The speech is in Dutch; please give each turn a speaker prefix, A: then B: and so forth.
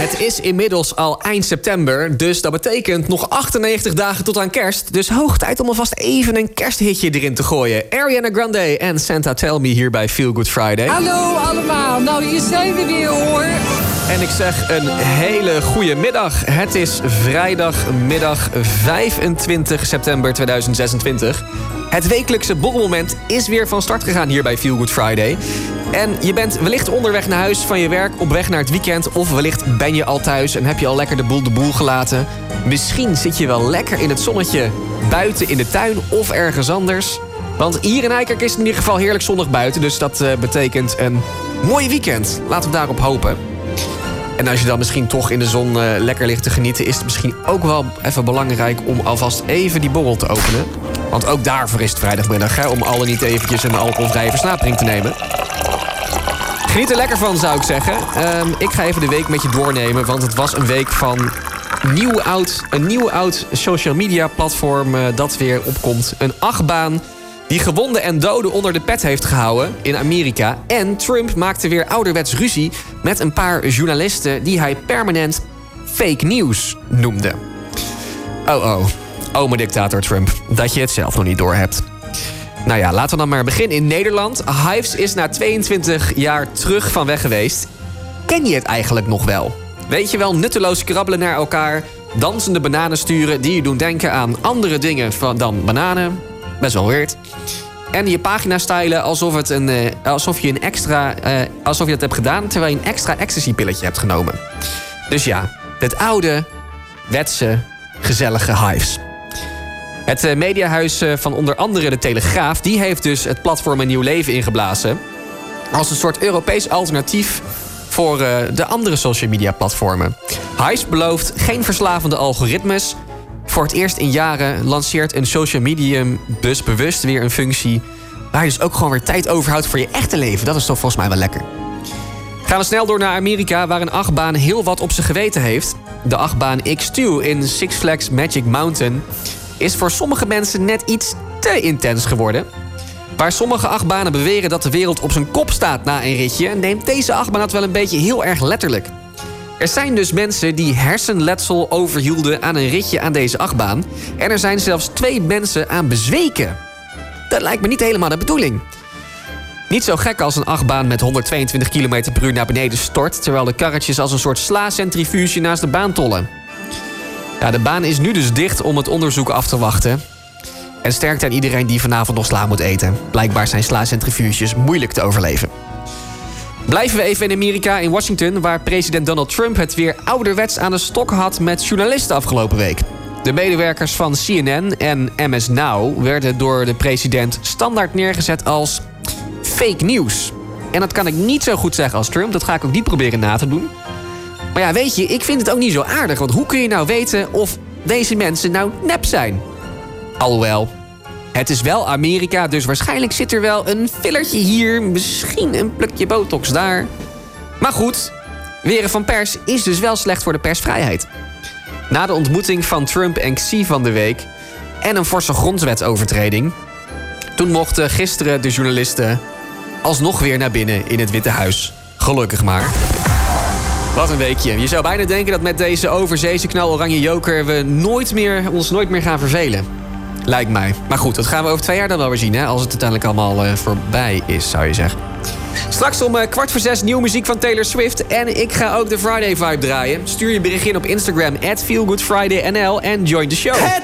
A: Het is inmiddels al eind september, dus dat betekent nog 98 dagen tot aan kerst. Dus hoog tijd om alvast even een kersthitje erin te gooien. Ariana Grande en Santa Tell Me hier bij Feel Good Friday.
B: Hallo allemaal, nou hier zijn we weer hoor.
A: En ik zeg een hele goede middag. Het is vrijdagmiddag 25 september 2026. Het wekelijkse borrelmoment is weer van start gegaan hier bij Feel Good Friday. En je bent wellicht onderweg naar huis van je werk, op weg naar het weekend. Of wellicht ben je al thuis en heb je al lekker de boel gelaten. Misschien zit je wel lekker in het zonnetje buiten in de tuin of ergens anders. Want hier in Eikerk is het in ieder geval heerlijk zonnig buiten. Dus dat betekent een mooi weekend. Laten we daarop hopen. En als je dan misschien toch in de zon lekker ligt te genieten, is het misschien ook wel even belangrijk om alvast even die borrel te openen. Want ook daarvoor is het vrijdagmiddag, hè, om al dan niet eventjes een alcoholvrije versnapering te nemen. Geniet er lekker van, zou ik zeggen. Ik ga even de week met je doornemen, want het was een week van een nieuw-oud social media platform dat weer opkomt. Een achtbaan die gewonden en doden onder de pet heeft gehouden in Amerika. En Trump maakte weer ouderwets ruzie met een paar journalisten die hij permanent fake news noemde. Oh, ome dictator Trump, dat je het zelf nog niet doorhebt. Nou ja, laten we dan maar beginnen in Nederland. Hives is na 22 jaar terug van weg geweest. Ken je het eigenlijk nog wel? Weet je wel, nutteloos krabbelen naar elkaar, dansende bananen sturen die je doen denken aan andere dingen dan bananen. Best wel weird. En je pagina stylen alsof je dat hebt gedaan terwijl je een extra ecstasy-pilletje hebt genomen. Dus ja, het oude, wetse, gezellige Hives. Het mediahuis van onder andere de Telegraaf, die heeft dus het platform een nieuw leven ingeblazen. Als een soort Europees alternatief voor de andere social media platformen. Hives belooft geen verslavende algoritmes. Voor het eerst in jaren lanceert een social medium dus bewust weer een functie waar je dus ook gewoon weer tijd overhoudt voor je echte leven. Dat is toch volgens mij wel lekker. Gaan we snel door naar Amerika, waar een achtbaan heel wat op zijn geweten heeft. De achtbaan X2 in Six Flags Magic Mountain is voor sommige mensen net iets te intens geworden. Waar sommige achtbanen beweren dat de wereld op zijn kop staat na een ritje, neemt deze achtbaan dat wel een beetje heel erg letterlijk. Er zijn dus mensen die hersenletsel overhielden aan een ritje aan deze achtbaan. En er zijn zelfs 2 mensen aan bezweken. Dat lijkt me niet helemaal de bedoeling. Niet zo gek als een achtbaan met 122 km per uur naar beneden stort, terwijl de karretjes als een soort sla-centrifuge naast de baan tollen. Ja, de baan is nu dus dicht om het onderzoek af te wachten. En sterkte aan iedereen die vanavond nog sla moet eten. Blijkbaar zijn sla-centrifuges moeilijk te overleven. Blijven we even in Amerika, in Washington, waar president Donald Trump het weer ouderwets aan de stok had met journalisten afgelopen week. De medewerkers van CNN en MS Now werden door de president standaard neergezet als fake news. En dat kan ik niet zo goed zeggen als Trump, dat ga ik ook niet proberen na te doen. Maar ja, weet je, ik vind het ook niet zo aardig, want hoe kun je nou weten of deze mensen nou nep zijn? Alhoewel, het is wel Amerika, dus waarschijnlijk zit er wel een fillertje hier, misschien een plukje botox daar. Maar goed, weren van pers is dus wel slecht voor de persvrijheid. Na de ontmoeting van Trump en Xi van de week en een forse grondwetsovertreding, toen mochten gisteren de journalisten alsnog weer naar binnen in het Witte Huis. Gelukkig maar. Wat een weekje. Je zou bijna denken dat met deze overzeese knaloranje joker we ons nooit meer gaan vervelen. Lijkt mij. Maar goed, dat gaan we over 2 jaar dan wel weer zien, hè? Als het uiteindelijk allemaal voorbij is, zou je zeggen. Straks om 5:15 nieuwe muziek van Taylor Swift. En ik ga ook de Friday Vibe draaien. Stuur je bericht in op Instagram @feelgoodfridaynl en join the show.